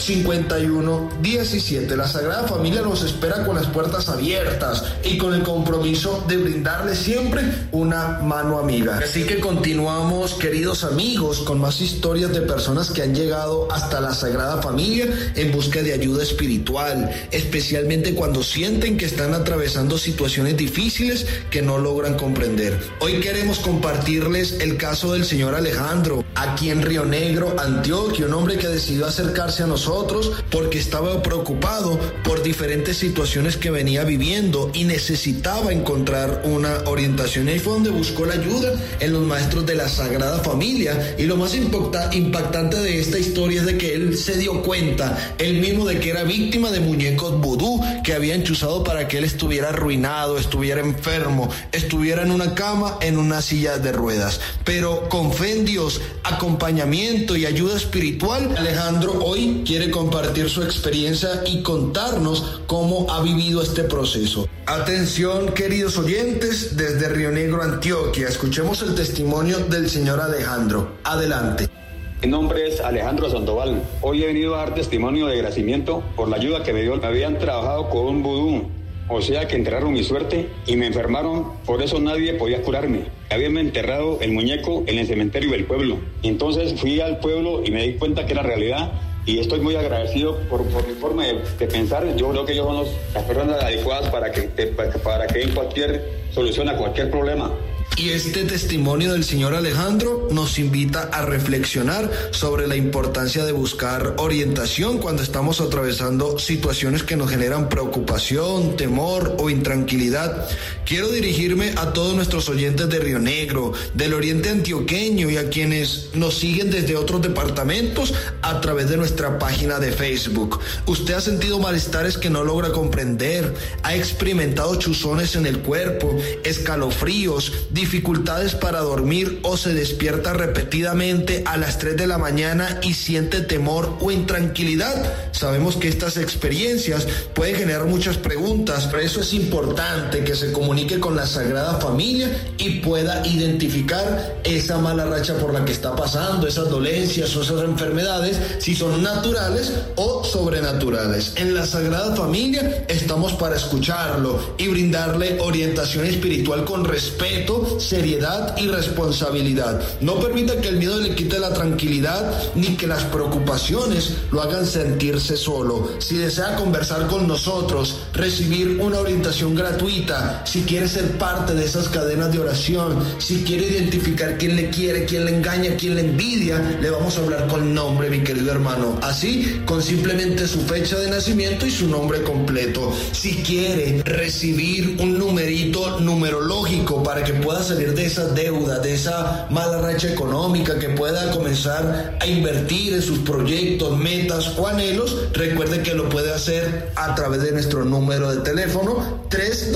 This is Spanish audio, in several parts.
5117. La Sagrada Familia los espera con las puertas abiertas y con el compromiso de brindarles siempre una mano amiga. Así que continuamos, queridos amigos, con más historias de personas que han llegado hasta la Sagrada Familia en busca de ayuda espiritual, especialmente cuando sienten que están atravesando situaciones difíciles que no logran comprender. Hoy queremos compartirles el caso del señor Alejandro, aquí en Río Negro, Antioquia, un hombre que decidió acercarse a nosotros porque estaba preocupado por diferentes situaciones que venía viviendo y necesitaba encontrar una orientación. Ahí fue donde buscó la ayuda en los maestros de la Sagrada Familia, y lo más impactante de esta historia es de que él se dio cuenta, él mismo, de que era víctima de muñecos vudú que habían chuzado para que él estuviera arruinado, estuviera enfermo, estuviera en una cama, en una silla de ruedas. Pero con fe en Dios, acompañamiento y ayuda espiritual, Alejandro hoy quiere compartir su experiencia y contarnos cómo ha vivido este proceso. Atención, queridos oyentes, desde Río Negro, Antioquia, escuchemos el testimonio del señor Alejandro. Adelante. Mi nombre es Alejandro Sandoval. Hoy he venido a dar testimonio de agradecimiento por la ayuda que me dio. Me habían trabajado con un vudú, o sea que enterraron mi suerte y me enfermaron, por eso nadie podía curarme. Habían enterrado el muñeco en el cementerio del pueblo. Y entonces fui al pueblo y me di cuenta que era realidad. Y estoy muy agradecido por mi forma de pensar. Yo creo que ellos son las personas adecuadas para que den cualquier solución a cualquier problema. Y este testimonio del señor Alejandro nos invita a reflexionar sobre la importancia de buscar orientación cuando estamos atravesando situaciones que nos generan preocupación, temor o intranquilidad. Quiero dirigirme a todos nuestros oyentes de Río Negro, del oriente antioqueño, y a quienes nos siguen desde otros departamentos a través de nuestra página de Facebook. Usted ha sentido malestares que no logra comprender, ha experimentado chuzones en el cuerpo, escalofríos, dificultades para dormir, o se despierta repetidamente a las 3 de la mañana y siente temor o intranquilidad. Sabemos que estas experiencias pueden generar muchas preguntas, por eso es importante que se comunique con la Sagrada Familia y pueda identificar esa mala racha por la que está pasando, esas dolencias o esas enfermedades, si son naturales o sobrenaturales. En la Sagrada Familia estamos para escucharlo y brindarle orientación espiritual con respeto, seriedad y responsabilidad. No permita que el miedo le quite la tranquilidad ni que las preocupaciones lo hagan sentirse solo. Si desea conversar con nosotros, recibir una orientación gratuita, si quiere ser parte de esas cadenas de oración, si quiere identificar quién le quiere, quién le engaña, quién le envidia, le vamos a hablar con nombre, mi querido hermano. Así, con simplemente su fecha de nacimiento y su nombre completo. Si quiere recibir un numerito numerológico para que pueda salir de esa deuda, de esa mala racha económica, que pueda comenzar a invertir en sus proyectos, metas o anhelos, recuerde que lo puede hacer a través de nuestro número de teléfono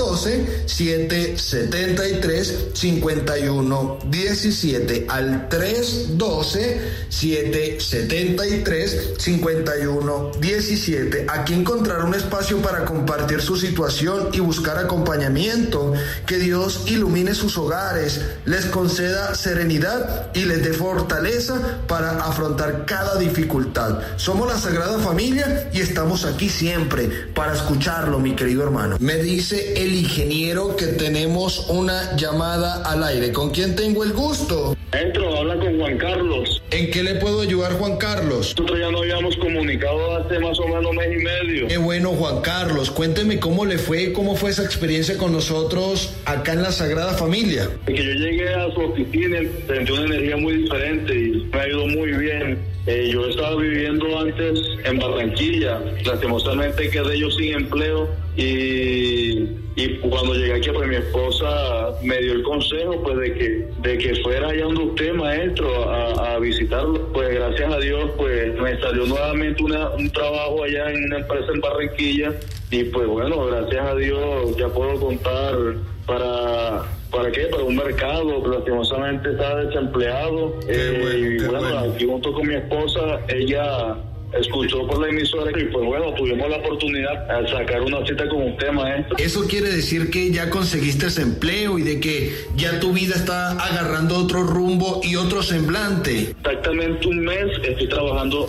312-773-5117 al 312-773-5117. Aquí encontrará un espacio para compartir su situación y buscar acompañamiento. Que Dios ilumine sus hogares, les conceda serenidad y les dé fortaleza para afrontar cada dificultad. Somos la Sagrada Familia y estamos aquí siempre para escucharlo, mi querido hermano. Me dice el ingeniero que tenemos una llamada al aire. ¿Con quién tengo el gusto? Habla con Juan Carlos. ¿En qué le puedo ayudar, Juan Carlos? Nosotros ya nos habíamos comunicado hace más o menos mes y medio. Qué bueno, Juan Carlos. Cuénteme cómo le fue, cómo fue esa experiencia con nosotros acá en la Sagrada Familia. Que yo llegué a su oficina, sentí una energía muy diferente y me ha ido muy bien. Yo estaba viviendo antes en Barranquilla, lastimosamente quedé yo sin empleo y cuando llegué aquí, pues mi esposa me dio el consejo pues de que fuera allá donde usted, maestro, a visitarlo. Pues gracias a Dios pues me salió nuevamente un trabajo allá en una empresa en Barranquilla y pues bueno, gracias a Dios ya puedo contar ¿para qué? Para un mercado, lastimosamente estaba desempleado. Bueno, aquí junto con mi esposa, ella escuchó por la emisora y pues bueno, tuvimos la oportunidad de sacar una cita con usted, maestro. Eso quiere decir que ya conseguiste ese empleo y de que ya tu vida está agarrando otro rumbo y otro semblante. Exactamente un mes estoy trabajando